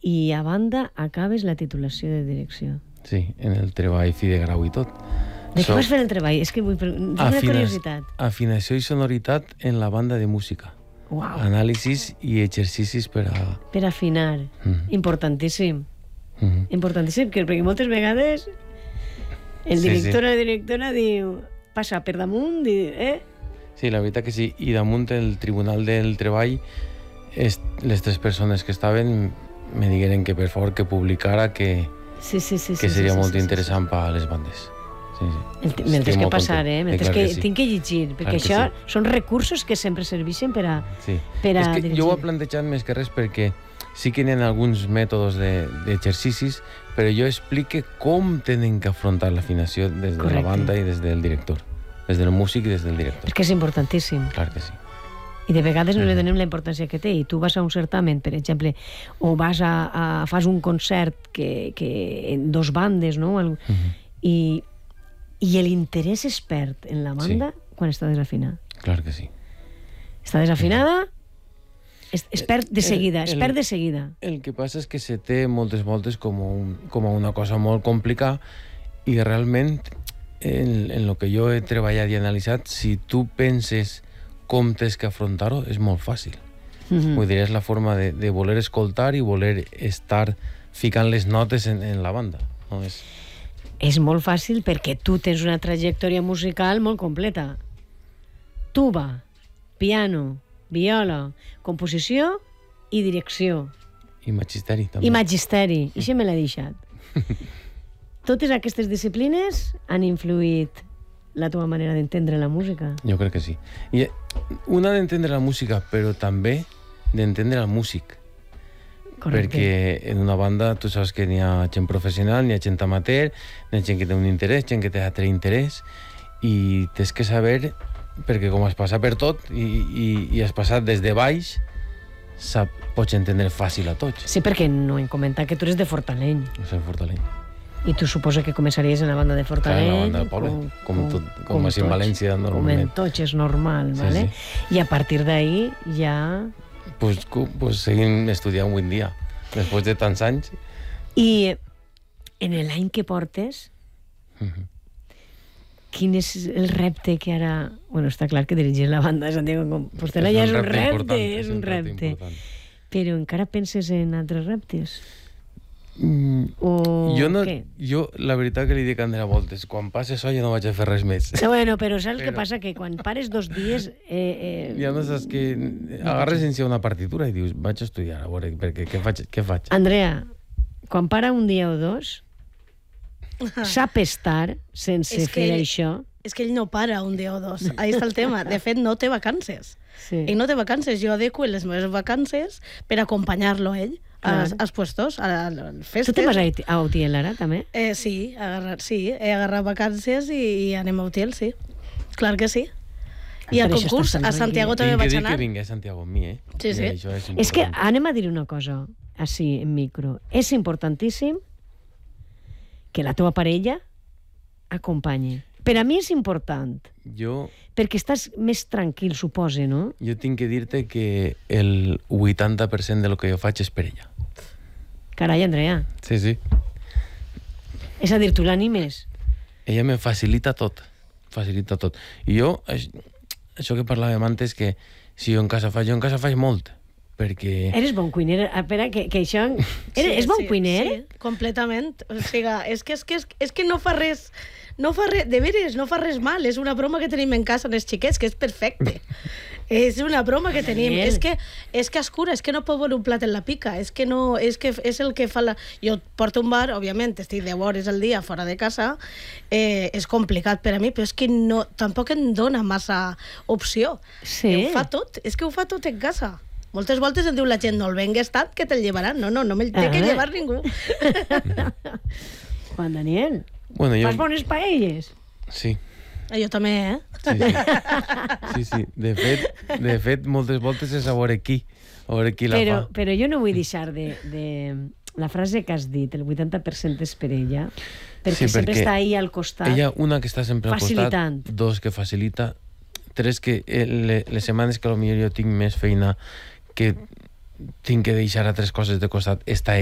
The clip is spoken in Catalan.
i a banda acabes la titulació de direcció. Sí, en el treball fi de grau i tot. De què vas fer el treball? És que vull tinc una curiositat. Afinació i sonoritat en la banda de música. Uau. Anàlisis i exercicis per a... Per afinar. Importantíssim. Importantíssim, perquè moltes vegades el director o la directora diu passa per damunt, Sí, la veritat que sí. I damunt el Tribunal del Treball, les tres persones que estaven me digueren que per favor que publicara que seria molt interessant per a les bandes. Me'l tens que passar, tinc que llegir, perquè això són recursos que sempre serveixen per a dirigir. Jo ho he plantejat més que res perquè sí que hi ha alguns mètodes d'exercicis, però jo explique com tenen que afrontar l'afinació des de la banda i des del director, des del músic i des del director. És que és importantíssim. Clar que sí. I de vegades no li donem la importància que té. I tu vas a un certamen, per exemple, o fas un concert en dos bandes, no? I l'interès es perd en la banda quan està desafinada. Clar que sí. Està desafinada, es perd de seguida, es perd de seguida. El que passa és que se té moltes voltes com a una cosa molt complicada i realment en el que jo he treballat i analitzat, si tu penses com tens que afrontar-ho, és molt fàcil. Vull dir, és la forma de voler escoltar i voler estar ficant les notes en la banda. No és... És molt fàcil perquè tu tens una trajectòria musical molt completa. Tuba, piano, viola, composició i direcció. I magisteri, també. I magisteri, i això me l'he deixat. Totes aquestes disciplines han influït la teva manera d'entendre la música? Jo crec que sí. I una d'entendre la música, però també d'entendre el músic. Correcte. Perquè en una banda tu saps que n'hi ha gent professional, n'hi ha gent amateur, n'hi ha gent que té un interès, gent que té altre interès, i tens que saber, perquè com has passat per tot i has passat des de baix, pots entendre fàcil a tots. Sí, perquè no hem comentat que tu eres de Fortaleny. Jo soc Fortaleny. I tu suposa que començaries en la banda de Fortaleny. En la banda del poble, com així en València normalment. Com en tots, és normal, ¿vale? I a partir d'ahí ja... Pues seguim estudiant avui en dia, després de tants anys. I en l'any que portes, quin és el repte que ara... Bueno, està clar que dirigir la banda de Santiago de Compostela ja és un repte. Però encara penses en altres reptes? Jo la veritat que li dic a Andrea Voltes, quan passi això ja no vaig a fer res més. Bueno, però saps què passa? Que quan pares 2 dies... Ja no saps que agarres en si una partitura i dius, vaig a estudiar, a veure, perquè què faig? Andrea, quan para un dia o 2, sap estar sense fer això? És que ell no para un dia o 2, ahí està el tema. De fet, no té vacances. Ell no té vacances, jo adequo les meves vacances per acompanyar-lo a ell als puestos, a les festes. Tu te'n vas a Utiel ara, també? Sí, he agarrat vacances i anem a Utiel, sí. Clar que sí. I al concurs a Santiago també vaig anar. Tinc que dir que vingui a Santiago amb mi, Sí. És que anem a dir una cosa, així, en micro. És importantíssim que la teva parella acompanyi. Per a mi és important. Perquè estàs més tranquil, supose, no? Jo tinc que dir-te que el 80% del que jo faig és per ella. Carai, Andrea. Sí. És a dir, tu l'animes? Ella me facilita tot. I jo, això que parlàvem antes, que si jo en casa faig molt, perquè... Eres bon cuiner? Espera, que això... És bon cuiner? Sí, completament. O sigui, és que no fa res... No fa res, de veres, no fa res mal. És una broma que tenim en casa, els xiquets, que és perfecte. És una broma que tenim. És que es cura, és que no pot veure un plat en la pica. És que és el que fa la... Jo porto un bar, òbviament, estic 10 hores al dia fora de casa, és complicat per a mi, però és que tampoc em dona massa opció. Sí. Ho fa tot, és que ho fa tot en casa. Moltes voltes em diu la gent, no el vengues tant, que te'l llevaran. No me'l té que llevar ningú. Juan Daniel... Bueno, fas bones paelles? Sí. Jo també, Sí. De fet, moltes voltes és a veure qui la fa. Però jo no vull deixar de la frase que has dit, el 80% és per ella, perquè sempre està ahí al costat. Ella, una, que està sempre al facilitant. Costat, 2, que facilita, 3, que les setmanes que potser jo tinc més feina, que tinc que deixar altres coses de costat, està ella.